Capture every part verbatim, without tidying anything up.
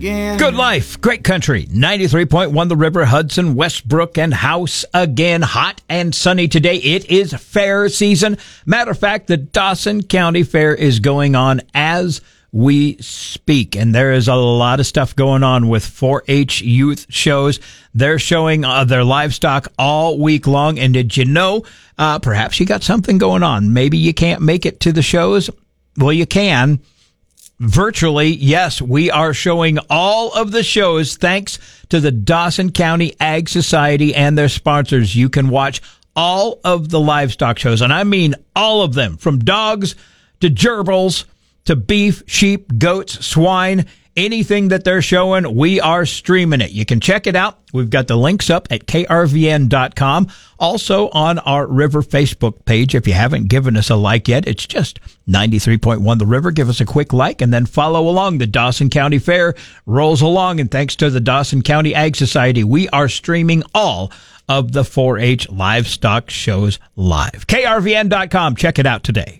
again. Good life, great country. ninety-three point one The River, Hudson, Westbrook, and House again. Hot and sunny today. It is fair season. Matter of fact, the Dawson County Fair is going on as we speak, and there is a lot of stuff going on with four H youth shows. They're showing uh, their livestock all week long, and did you know, uh, perhaps you got something going on. Maybe you can't make it to the shows. Well, you can. Virtually, yes, we are showing all of the shows thanks to the Dawson County Ag Society and their sponsors. You can watch all of the livestock shows, and I mean all of them, from dogs to gerbils to beef, sheep, goats, swine, anything that they're showing, we are streaming it. You can check it out. We've got the links up at K R V N dot com. Also on our River Facebook page. If you haven't given us a like yet, it's just ninety-three point one The River. Give us a quick like and then follow along. The Dawson County Fair rolls along, and thanks to the Dawson County Ag Society, we are streaming all of the four H livestock shows live. K R V N dot com. Check it out today.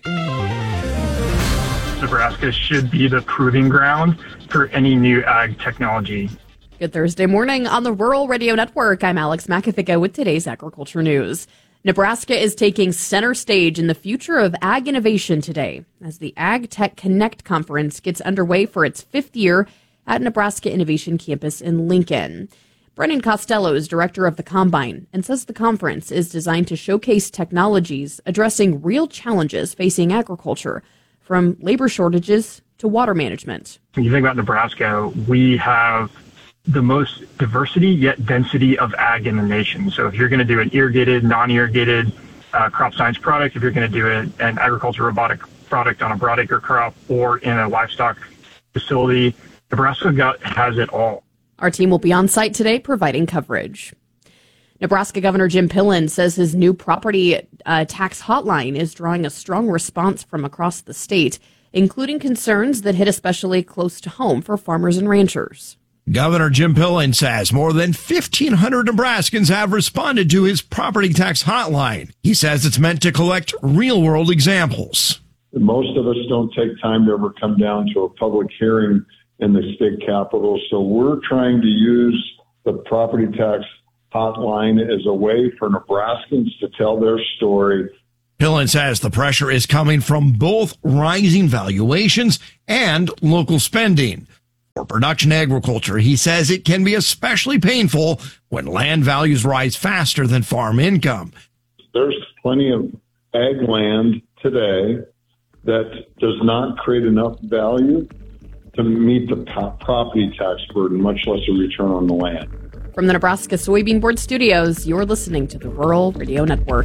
Nebraska should be the proving ground for any new ag technology. Good Thursday morning on the Rural Radio Network. I'm Alex Macafica with today's agriculture news. Nebraska is taking center stage in the future of ag innovation today as the Ag Tech Connect conference gets underway for its fifth year at Nebraska Innovation Campus in Lincoln. Brennan Costello is director of the Combine and says the conference is designed to showcase technologies addressing real challenges facing agriculture, from labor shortages to water management. When you think about Nebraska, we have the most diversity yet density of ag in the nation. So if you're going to do an irrigated, non-irrigated uh, crop science product, if you're going to do a, an agriculture robotic product on a broadacre crop or in a livestock facility, Nebraska got, has it all. Our team will be on site today providing coverage. Nebraska Governor Jim Pillen says his new property uh, tax hotline is drawing a strong response from across the state, including concerns that hit especially close to home for farmers and ranchers. Governor Jim Pillen says more than fifteen hundred Nebraskans have responded to his property tax hotline. He says it's meant to collect real-world examples. Most of us don't take time to ever come down to a public hearing in the state capitol, so we're trying to use the property tax hotline as a way for Nebraskans to tell their story. Pillen says the pressure is coming from both rising valuations and local spending. For production agriculture, he says it can be especially painful when land values rise faster than farm income. There's plenty of ag land today that does not create enough value to meet the property tax burden, much less a return on the land. From the Nebraska Soybean Board Studios, you're listening to the Rural Radio Network.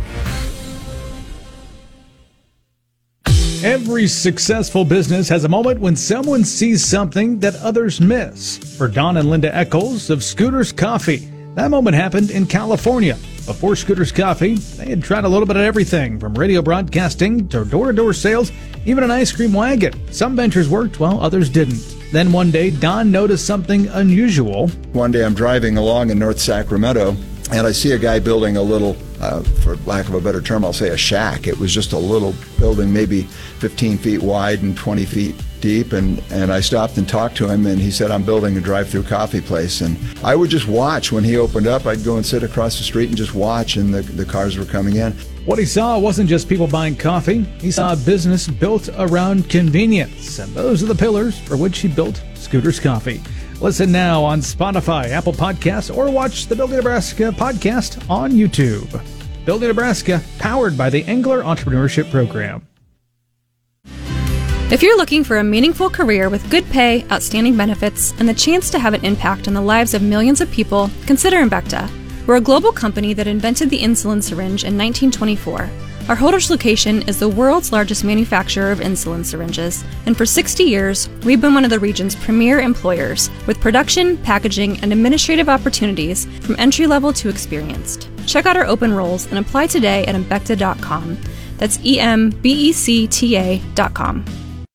Every successful business has a moment when someone sees something that others miss. For Don and Linda Eccles of Scooters Coffee, that moment happened in California. Before Scooters Coffee, they had tried a little bit of everything, from radio broadcasting to door-to-door sales, even an ice cream wagon. Some ventures worked while others didn't. Then one day, Don noticed something unusual. One day I'm driving along in North Sacramento, and I see a guy building a little, uh, for lack of a better term, I'll say a shack. It was just a little building, maybe fifteen feet wide and twenty feet deep, and, and I stopped and talked to him, and he said, I'm building a drive-through coffee place. And I would just watch. When he opened up, I'd go and sit across the street and just watch, and the, the cars were coming in. What he saw wasn't just people buying coffee. He saw a business built around convenience, and those are the pillars for which he built Scooters Coffee. Listen now on Spotify, Apple Podcasts, or watch the Building Nebraska podcast on YouTube. Building Nebraska, powered by the Engler Entrepreneurship Program. If you're looking for a meaningful career with good pay, outstanding benefits, and the chance to have an impact on the lives of millions of people, consider Embecta. We're a global company that invented the insulin syringe in nineteen twenty-four. Our Holdrege location is the world's largest manufacturer of insulin syringes, and for sixty years, we've been one of the region's premier employers, with production, packaging, and administrative opportunities from entry-level to experienced. Check out our open roles and apply today at embecta dot com. That's E M B E C T A dot com.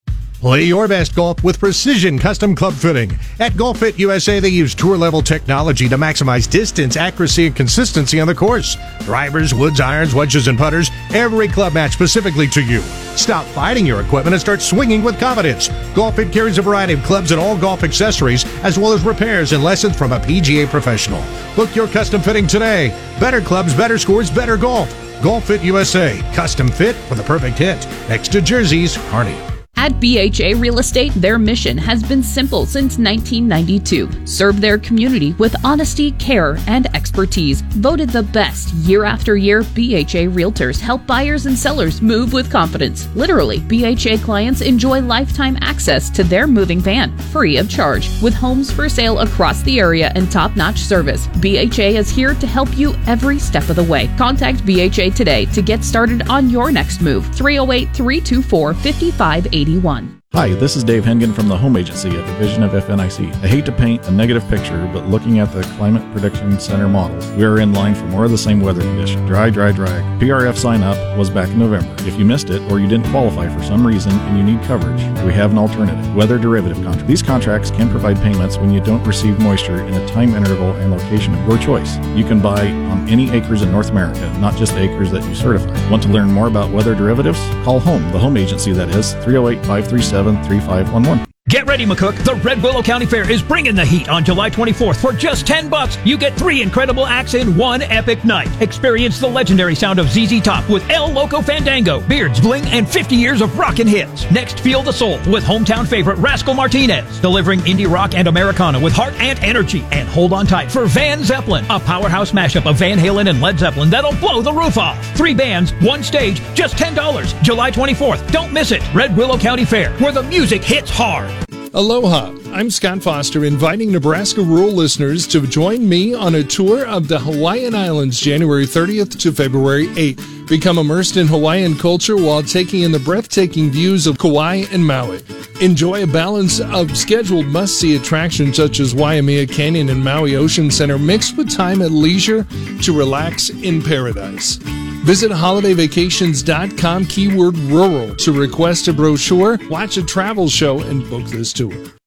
Play your best golf with precision custom club fitting. At Golf Fit U S A, they use tour-level technology to maximize distance, accuracy, and consistency on the course. Drivers, woods, irons, wedges, and putters, every club matched specifically to you. Stop fighting your equipment and start swinging with confidence. Golf Fit carries a variety of clubs and all golf accessories, as well as repairs and lessons from a P G A professional. Book your custom fitting today. Better clubs, better scores, better golf. Golf Fit U S A. Custom fit for the perfect hit. Next to Jersey's Harney. At B H A Real Estate, their mission has been simple since nineteen ninety-two. Serve their community with honesty, care, and expertise. Voted the best year after year, B H A Realtors help buyers and sellers move with confidence. Literally, B H A clients enjoy lifetime access to their moving van, free of charge. With homes for sale across the area and top-notch service, B H A is here to help you every step of the way. Contact B H A today to get started on your next move. three oh eight, three two four, five five eight one. Hi, this is Dave Hengen from the Home Agency, a division of F N I C. I hate to paint a negative picture, but looking at the Climate Prediction Center models, we are in line for more of the same weather condition. Dry, dry, dry. P R F sign up was back in November. If you missed it or you didn't qualify for some reason and you need coverage, we have an alternative. Weather derivative contract. These contracts can provide payments when you don't receive moisture in a time interval and location of your choice. You can buy on any acres in North America, not just the acres that you certify. Want to learn more about weather derivatives? Call HOME, the home agency that is, three oh eight, five three seven, three five one one. Get ready, McCook. The Red Willow County Fair is bringing the heat on July twenty-fourth. For just ten bucks, you get three incredible acts in one epic night. Experience the legendary sound of Z Z Top with El Loco Fandango, Beards, Bling, and fifty years of rockin' hits. Next, feel the soul with hometown favorite Rascal Martinez, delivering indie rock and Americana with heart and energy. And hold on tight for Van Zeppelin, a powerhouse mashup of Van Halen and Led Zeppelin that'll blow the roof off. Three bands, one stage, just ten dollars. July twenty-fourth. Don't miss it. Red Willow County Fair, where the music hits hard. Aloha, I'm Scott Foster, inviting Nebraska rural listeners to join me on a tour of the Hawaiian Islands January thirtieth to February eighth. Become immersed in Hawaiian culture while taking in the breathtaking views of Kauai and Maui. Enjoy a balance of scheduled must-see attractions such as Waimea Canyon and Maui Ocean Center mixed with time at leisure to relax in paradise. Visit holiday vacations dot com keyword rural to request a brochure, watch a travel show, and book this tour.